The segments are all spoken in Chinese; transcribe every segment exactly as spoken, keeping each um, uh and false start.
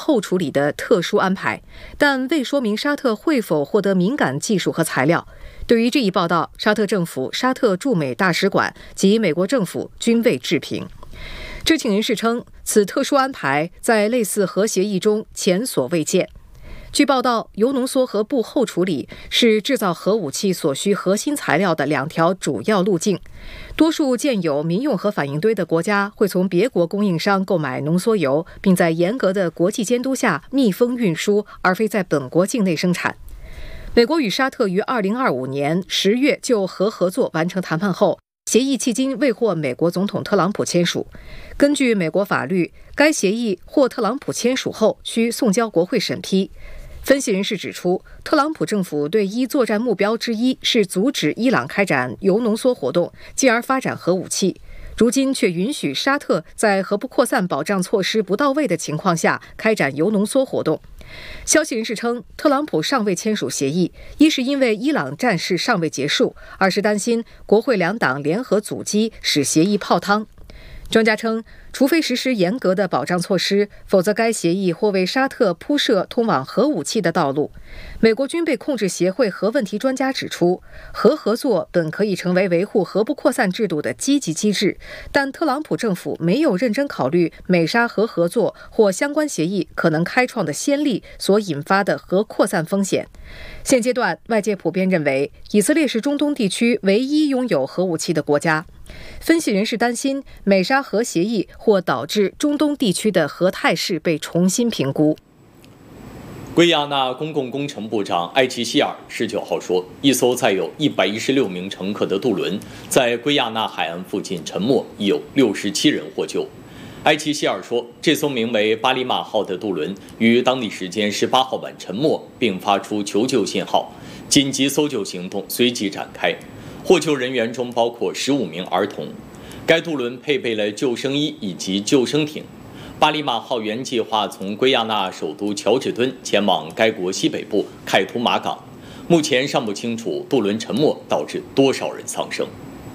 后处理的特殊安排，但未说明沙特会否获得敏感技术和材料。对于这一报道，沙特政府、沙特驻美大使馆及美国政府均未置评。知情人士称，此特殊安排在类似核协议中前所未见。据报道，铀浓缩和钚后处理是制造核武器所需核心材料的两条主要路径。多数建有民用核反应堆的国家会从别国供应商购买浓缩铀，并在严格的国际监督下密封运输，而非在本国境内生产。美国与沙特于二零二五年十月就核合作完成谈判后，协议迄今未获美国总统特朗普签署。根据美国法律，该协议获特朗普签署后需送交国会审批。分析人士指出，特朗普政府对伊作战目标之一是阻止伊朗开展铀浓缩活动，继而发展核武器。如今却允许沙特在核不扩散保障措施不到位的情况下开展铀浓缩活动。消息人士称，特朗普尚未签署协议，一是因为伊朗战事尚未结束，二是担心国会两党联合阻击，使协议泡汤。专家称，除非实施严格的保障措施，否则该协议或为沙特铺设通往核武器的道路。美国军备控制协会核问题专家指出，核合作本可以成为维护核不扩散制度的积极机制，但特朗普政府没有认真考虑美沙核合作或相关协议可能开创的先例所引发的核扩散风险。现阶段，外界普遍认为以色列是中东地区唯一拥有核武器的国家。分析人士担心，美沙核协议或导致中东地区的核态势被重新评估。 圭亚那公共工程部长埃奇希尔十九号说，一艘载有一百一十六名乘客的渡轮在圭亚那海岸附近沉没，已有六十七人获救。埃奇希尔说，这艘名为巴利马号的渡轮于当地时间十八号晚沉没，并发出求救信号，紧急搜救行动随即展开。获救人员中包括十五名儿童。该渡轮配备了救生衣以及救生艇。巴利马号原计划从圭亚那首都乔治敦前往该国西北部凯图马港，目前尚不清楚渡轮沉没导致多少人丧生。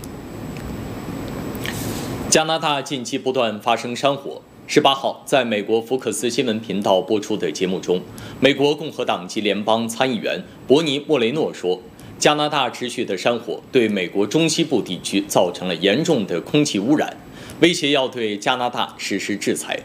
加拿大近期不断发生山火。十八号，在美国福克斯新闻频道播出的节目中，美国共和党籍联邦参议员伯尼·莫雷诺说，加拿大持续的山火对美国中西部地区造成了严重的空气污染，威胁要对加拿大实施制裁。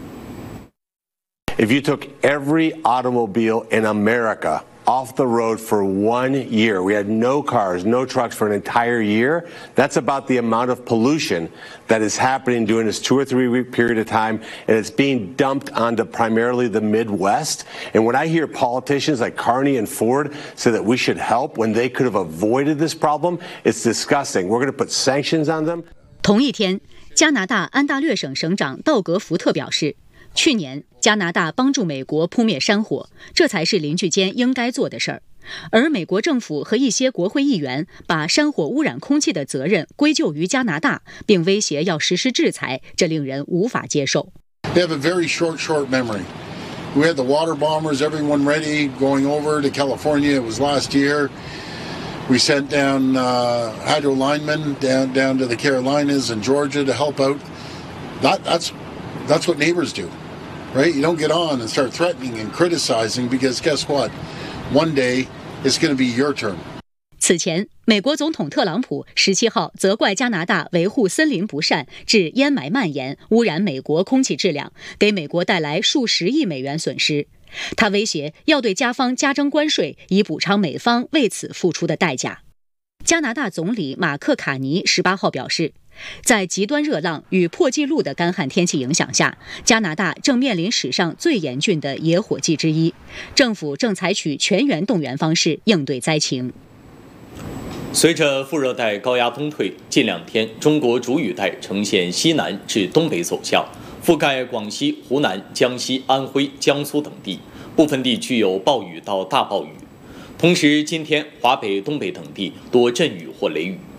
If you took every automobile in America off the road for one year, we had no cars, no trucks for an entire year, that's about the amount of pollution that is happening during this two or three week period of time, and it's being dumped onto primarily the Midwest. And when I hear politicians like Carney and Ford say that we should help when they could have avoided this problem, it's disgusting. We're going to put sanctions on them. 同一天，加拿大安大略省省长道格·福特表示，去年加拿大帮助美国扑灭山火，这才是邻居间应该做的事儿。而美国政府和一些国会议员把山火污染空气的责任归咎于加拿大，并威胁要实施制裁，这令人无法接受。 They have a very short, short memory. We had the water bombers, everyone ready, going over to California. It was last year. We sent down uh, hydro linemen down down to the Carolinas and Georgia to help out. That, that's that's what neighbors do, right? You don't get on and start threatening and criticizing because guess what? One day it's going to be your turn. 此前，美国总统特朗普十七号责怪加拿大维护森林不善，致烟霾蔓延，污染美国空气质量，给美国带来数十亿美元损失。他威胁要对加方加征关税，以补偿美方为此付出的代价。加拿大总理马克·卡尼十八号表示，在极端热浪与破纪录的干旱天气影响下，加拿大正面临史上最严峻的野火季之一，政府正采取全员动员方式应对灾情。 随着副热带高压东退，近两天中国主雨带呈现西南至东北走向，覆盖广西、湖南、江西、安徽、江苏等地，部分地区有暴雨到大暴雨。同时，今天华北、东北等地多阵雨或雷雨。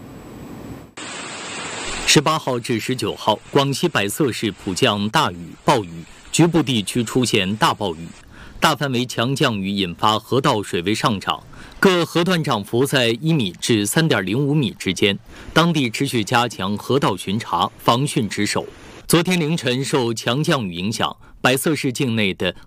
十八号至十九号，广西百色市普降大雨、暴雨，局部地区出现大暴雨，大范围强降雨引发河道水位上涨，各河段涨幅在一米至三点零五米之间。当地持续加强河道巡查、防汛值守。昨天凌晨，受强降雨影响，百色市境内的